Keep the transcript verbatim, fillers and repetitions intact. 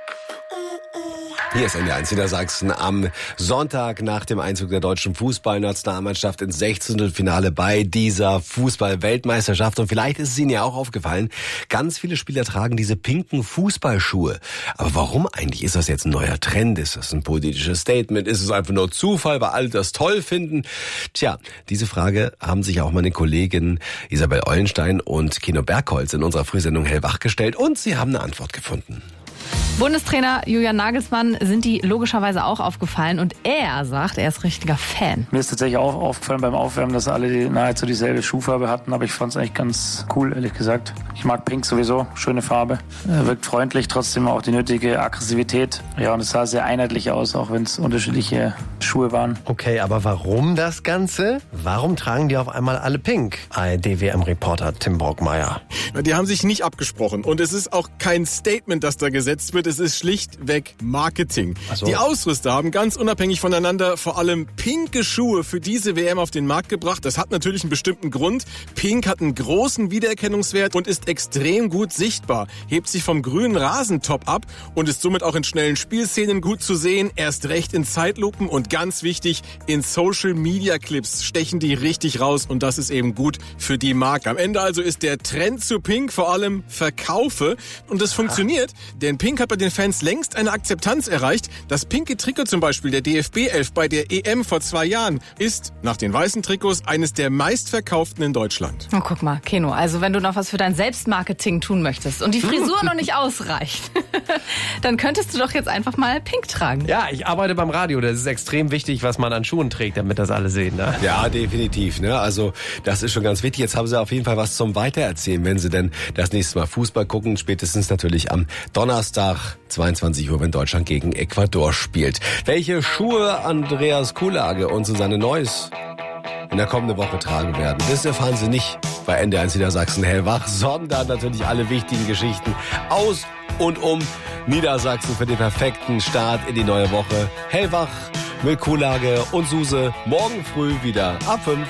Hier ist N D R eins Niedersachsen am Sonntag nach dem Einzug der deutschen Fußballnationalmannschaft ins Sechzehntelfinale bei dieser Fußball-Weltmeisterschaft. Und vielleicht ist es Ihnen ja auch aufgefallen, ganz viele Spieler tragen diese pinken Fußballschuhe. Aber warum eigentlich? Ist das jetzt ein neuer Trend? Ist das ein politisches Statement? Ist es einfach nur Zufall, weil alle das toll finden? Tja, diese Frage haben sich auch meine Kolleginnen Isabel Eulenstein und Keno Bergholz in unserer Frühsendung Hellwach gestellt und sie haben eine Antwort gefunden. Bundestrainer Julian Nagelsmann sind die logischerweise auch aufgefallen und er sagt, er ist richtiger Fan. Mir ist tatsächlich auch aufgefallen beim Aufwärmen, dass alle die, nahezu dieselbe Schuhfarbe hatten, aber ich fand es eigentlich ganz cool, ehrlich gesagt. Ich mag Pink sowieso, schöne Farbe, er wirkt freundlich, trotzdem auch die nötige Aggressivität. Ja, und es sah sehr einheitlich aus, auch wenn es unterschiedliche Schuhe waren. Okay, aber warum das Ganze? Warum tragen die auf einmal alle Pink? A R D-W M-Reporter Tim Brockmeier. Die haben sich nicht abgesprochen und es ist auch kein Statement, das da gesetzt wird. Es ist schlichtweg Marketing. Ach so. Die Ausrüster haben ganz unabhängig voneinander vor allem pinke Schuhe für diese W M auf den Markt gebracht. Das hat natürlich einen bestimmten Grund. Pink hat einen großen Wiedererkennungswert und ist extrem gut sichtbar. Hebt sich vom grünen Rasentop ab und ist somit auch in schnellen Spielszenen gut zu sehen. Erst recht in Zeitlupen und ganz wichtig, in Social-Media-Clips stechen die richtig raus und das ist eben gut für die Marke. Am Ende also ist der Trend zu Pink vor allem Verkaufe und das funktioniert, denn Pink hat bei den Fans längst eine Akzeptanz erreicht. Das pinke Trikot zum Beispiel der D F B elf bei der E M vor zwei Jahren ist nach den weißen Trikots eines der meistverkauften in Deutschland. Oh, guck mal, Keno, also wenn du noch was für dein Selbstmarketing tun möchtest und die Frisur noch nicht ausreicht, dann könntest du doch jetzt einfach mal Pink tragen. Ja, ich arbeite beim Radio, das ist extrem wichtig, was man an Schuhen trägt, damit das alle sehen. Ne? Ja, definitiv. Ne? Also das ist schon ganz wichtig. Jetzt haben Sie auf jeden Fall was zum Weitererzählen, wenn Sie denn das nächste Mal Fußball gucken, spätestens natürlich am Donnerstag, zweiundzwanzig Uhr, wenn Deutschland gegen Ecuador spielt. Welche Schuhe Andreas Kuhlage und Susanne Neuss in der kommenden Woche tragen werden, das erfahren Sie nicht bei N D R eins Niedersachsen Hellwach, sondern natürlich alle wichtigen Geschichten aus und um Niedersachsen für den perfekten Start in die neue Woche. Hellwach mit Kuhlage und Suse morgen früh wieder ab fünf.